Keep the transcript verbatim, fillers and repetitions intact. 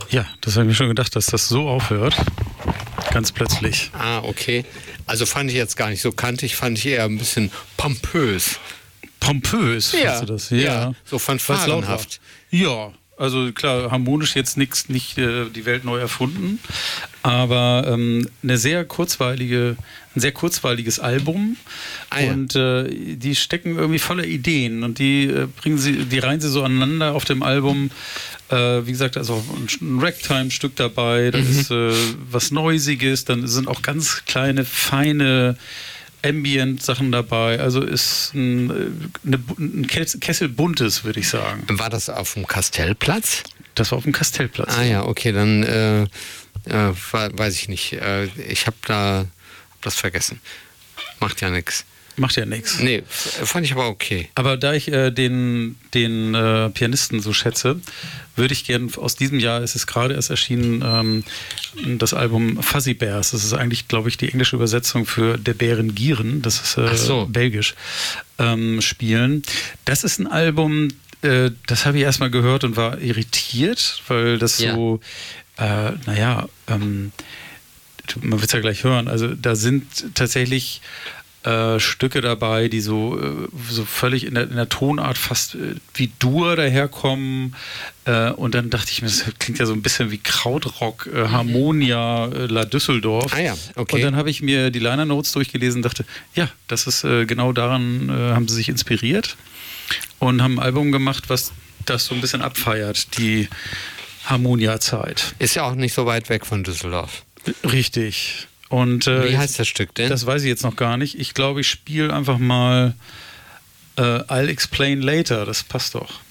Ja, das habe ich mir schon gedacht, dass das so aufhört. Ganz plötzlich. Ah, okay. Also fand ich jetzt gar nicht so kantig, fand ich eher ein bisschen pompös. Pompös, Ja, findest du das? Ja. ja, so fanfarenhaft. Ja, also klar, harmonisch jetzt nix, nicht äh, die Welt neu erfunden, aber ähm, eine sehr kurzweilige, ein sehr kurzweiliges Album. Ah, ja. Und äh, die stecken irgendwie voller Ideen und die äh, bringen sie, die reihen sie so aneinander auf dem Album. Äh, wie gesagt, also ein Ragtime-Stück dabei, da mhm. ist äh, was Neusiges, dann sind auch ganz kleine, feine Ambient-Sachen dabei. Also ist ein, eine, ein Kessel Buntes, würde ich sagen. War das auf dem Kastellplatz? Das war auf dem Kastellplatz. Ah ja, okay, dann äh, äh, weiß ich nicht. Äh, ich habe da hab das vergessen. Macht ja nichts. Macht ja nichts. Nee, fand ich aber okay. Aber da ich äh, den, den äh, Pianisten so schätze, würde ich gerne, aus diesem Jahr ist es gerade erst erschienen, ähm, das Album Fuzzy Bears. Das ist eigentlich, glaube ich, die englische Übersetzung für Der Bären Gieren. Das ist äh, so. belgisch. Ähm, spielen. Das ist ein Album, äh, das habe ich erstmal gehört und war irritiert, weil das ja. so, äh, naja, ähm, man wird es ja gleich hören, also da sind tatsächlich Äh, Stücke dabei, die so, äh, so völlig in der, in der Tonart fast äh, wie Dur daherkommen. Äh, und dann dachte ich mir, das klingt ja so ein bisschen wie Krautrock, äh, Harmonia, äh, La Düsseldorf. Ah ja, okay. Und dann habe ich mir die Liner Notes durchgelesen und dachte, ja, das ist äh, genau daran, äh, haben sie sich inspiriert und haben ein Album gemacht, was das so ein bisschen abfeiert, die Harmonia-Zeit. Ist ja auch nicht so weit weg von Düsseldorf. Richtig. Und, äh, wie heißt das Stück denn? Das weiß ich jetzt noch gar nicht. Ich glaube, ich spiele einfach mal äh, I'll Explain Later. Das passt doch.